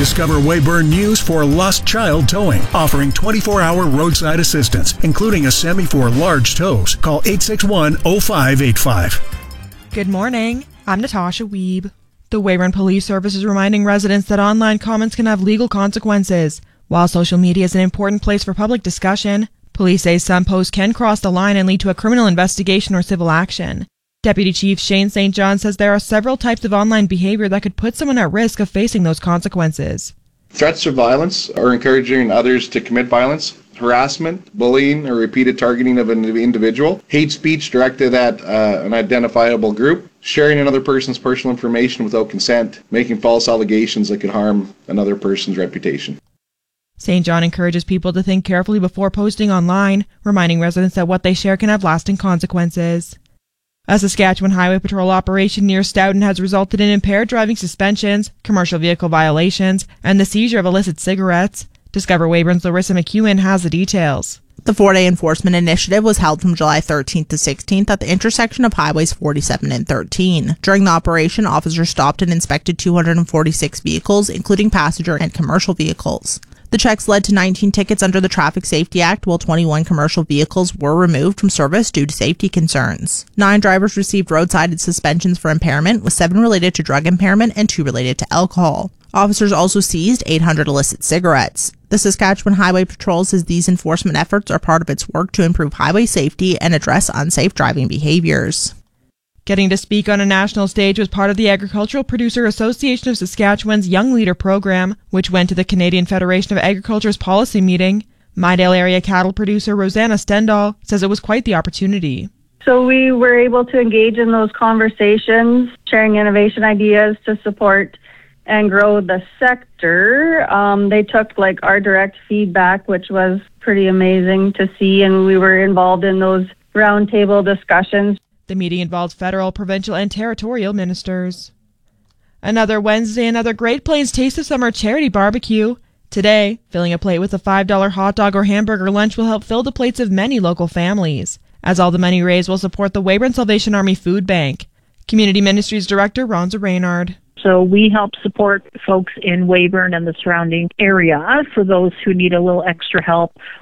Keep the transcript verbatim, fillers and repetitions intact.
Discover Weyburn News for Lost Child Towing, offering twenty-four hour roadside assistance, including a semi for large tows. Call eight six one, oh five eight five. Good morning. I'm Natasha Wiebe. The Weyburn Police Service is reminding residents that online comments can have legal consequences. While social media is an important place for public discussion, police say some posts can cross the line and lead to a criminal investigation or civil action. Deputy Chief Shane Saint John says there are several types of online behavior that could put someone at risk of facing those consequences. Threats of violence or encouraging others to commit violence, harassment, bullying, or repeated targeting of an individual, hate speech directed at uh, an identifiable group, sharing another person's personal information without consent, making false allegations that could harm another person's reputation. Saint John encourages people to think carefully before posting online, reminding residents that what they share can have lasting consequences. A Saskatchewan Highway Patrol operation near Stoughton has resulted in impaired driving suspensions, commercial vehicle violations, and the seizure of illicit cigarettes. Discover Weyburn's Larissa McEwen has the details. The four-day enforcement initiative was held from July thirteenth to sixteenth at the intersection of highways forty-seven and thirteen. During the operation, officers stopped and inspected two hundred forty-six vehicles, including passenger and commercial vehicles. The checks led to nineteen tickets under the Traffic Safety Act, while twenty-one commercial vehicles were removed from service due to safety concerns. Nine drivers received roadside suspensions for impairment, with seven related to drug impairment and two related to alcohol. Officers also seized eight hundred illicit cigarettes. The Saskatchewan Highway Patrol says these enforcement efforts are part of its work to improve highway safety and address unsafe driving behaviors. Getting to speak on a national stage was part of the Agricultural Producer Association of Saskatchewan's Young Leader program, which went to the Canadian Federation of Agriculture's policy meeting. Mydale area cattle producer Rosanna Stendal says it was quite the opportunity. So we were able to engage in those conversations, sharing innovation ideas to support and grow the sector. Um, they took like our direct feedback, which was pretty amazing to see, and we were involved in those roundtable discussions. The meeting involved federal, provincial, and territorial ministers. Another Wednesday, another Great Plains Taste of Summer charity barbecue. Today, filling a plate with a five dollar hot dog or hamburger lunch will help fill the plates of many local families, as all the money raised will support the Weyburn Salvation Army Food Bank. Community Ministries Director Ronza Reynard. So we help support folks in Weyburn and the surrounding area for those who need a little extra help